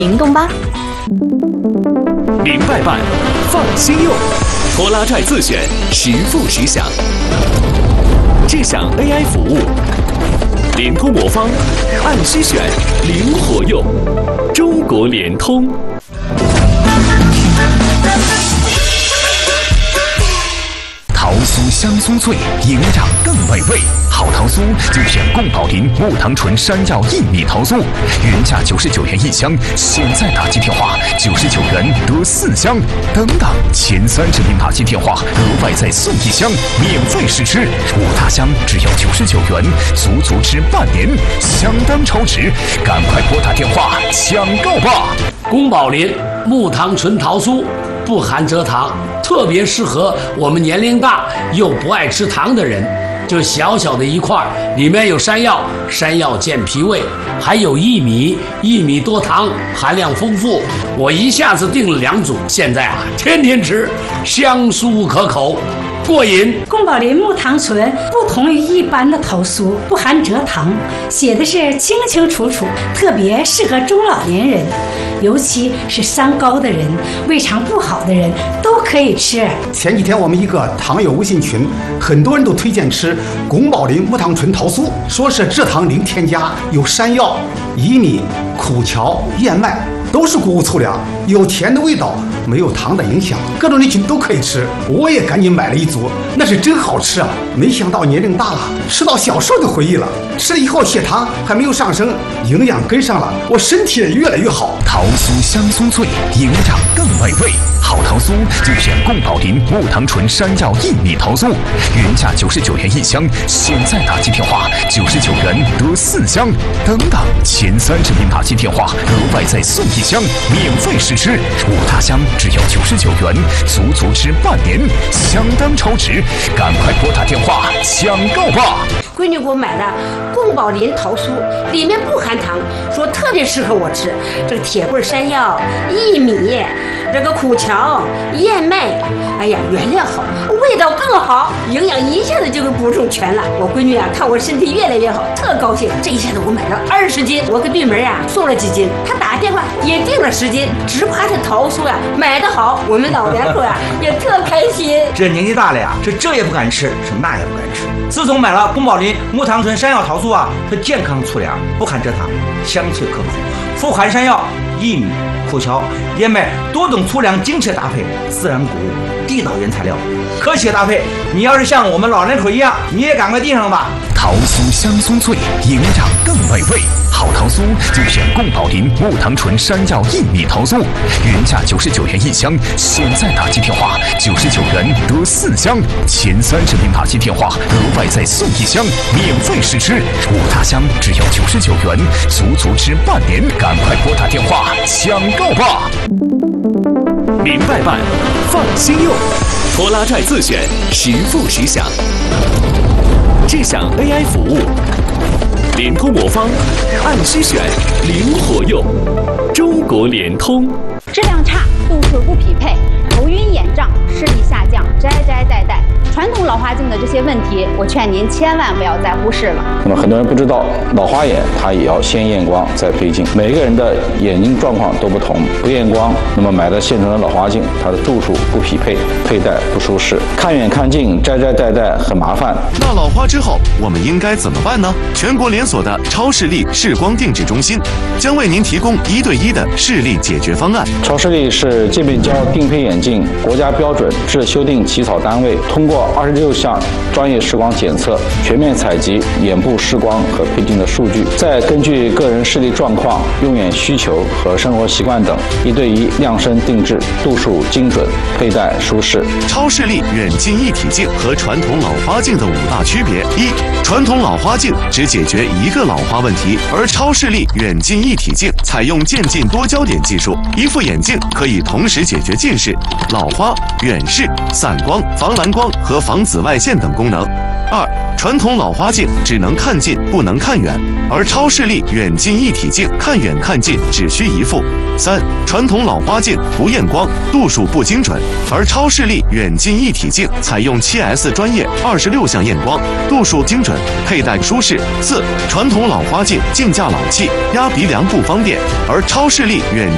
行动吧！ 明白办，放心用，拖拉拽自选，实付实享。智享 AI 服务，联通魔方，按需选，灵活用。中国联通。 桃酥香酥脆，营养更美味。好桃酥就选贡宝林木糖醇山药薏米桃酥，原价99元1箱，现在打击电话99元得4箱，等等前30名打击电话额外再送1箱，免费试吃，5大箱只要99元，足足吃半年，相当超值，赶快拨打电话抢购吧！ 宫保林木糖醇桃酥不含蔗糖，特别适合我们年龄大又不爱吃糖的人。就小小的一块，里面有山药，山药健脾胃，还有薏米，薏米多糖，含量丰富。我一下子订了2组，现在天天吃，香酥可口，过瘾。 宫保林木糖醇不同于一般的桃酥，不含蔗糖，写的是清清楚楚，特别适合中老年人，尤其是三高的人、胃肠不好的人都可以吃。 前几天我们一个糖友微信群，很多人都推荐吃宫保林木糖醇桃酥，说是蔗糖零添加，有山药、薏米、苦荞、燕麦，都是谷物粗粮，有甜的味道，没有糖的影响，各种人群都可以吃。我也赶紧买了1组，那是真好吃啊！没想到年龄大了，吃到小时候的回忆了。吃了以后血糖还没有上升，营养跟上了，我身体也越来越好。 桃酥香酥脆，营养更美味。好桃酥就选贡宝林木糖醇山药薏米桃酥，原价99元1箱，现在打击电话99元得4箱，等等前30名打击电话额外再送1箱，免费试吃，5大箱只要99元，足足吃半年，相当超值，赶快拨打电话抢购吧！ 闺女给我买的贡宝林桃酥，里面不含糖，说特别适合我吃。这个铁棍山药、薏米，这个苦荞、燕麦，哎呀，原料好，味道更好，营养一下子就给补充全了。我闺女看我身体越来越好，特高兴。这一下子我买了20斤，我给对门送了几斤，她打电话也订了10斤，只怕这桃酥买得好，我们老两口也特开心。 这年纪大了是这也不敢吃，是那也不敢吃。自从买了宫保林木糖醇山药桃酥它健康粗粮，不含蔗糖，香脆可口，富含山药、薏米、苦荞、燕麦多种粗粮精确搭配，自然谷物，地道原材料，科学搭配。你要是像我们老人口一样，你也赶快订上吧。 桃酥香酥脆，营养更美味。好桃酥就选贡宝林木糖醇山药薏米桃酥，原价99元1箱，现在打击电话99元得4箱，前30名打击电话额外再送1箱，免费试吃，5大箱只要99元，足足吃半年，赶快拨打电话抢购吧！ 明白办，放心用，拖拉拽自选，实付实享。智享 AI 服务，联通魔方，按需选，灵活用。中国联通。 质量差，度数不匹配，头晕眼胀，视力下降，摘戴。传统老花镜的这些问题，我劝您千万不要再忽视了。 那么很多人不知道，老花眼它也要先验光再配镜，每个人的眼睛状况都不同，不验光，那么买的现成的老花镜，它的度数不匹配，佩戴不舒适，看远看近，摘戴很麻烦。 那老花之后，我们应该怎么办呢？全国连锁的超视力视光定制中心将为您提供1对1的视力解决方案。 超视力是界面胶定配眼镜国家标准制修订起草单位，通过26项专业视光检测，全面采集眼部视光和配镜的数据，再根据个人视力状况、用眼需求和生活习惯等，1对1量身定制，度数精准，佩戴舒适。 超视力远近一体镜和传统老花镜的5大区别：一、传统老花镜只解决一个老花问题，而超视力远近一体镜采用渐进多焦点技术，一副眼镜可以同时解决近视、老花、远视、散光、防蓝光和防紫外线等功能。2、传统老花镜只能看近不能看远，而超视力远近一体镜看远看近只需一副。3、传统老花镜不验光，度数不精准，而超视力远近一体镜采用7S 专业26项验光，度数精准，佩戴舒适。4、传统老花镜镜架老气，压鼻梁不方便，而超视力远